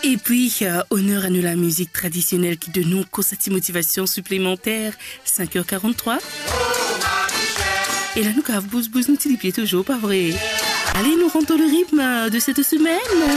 Et puis, honneur à nous la musique traditionnelle qui donne nous cette motivation supplémentaire. 5h43. Et là, nous, bouse nous les pieds toujours, pas vrai? Allez, nous rentrons le rythme de cette semaine.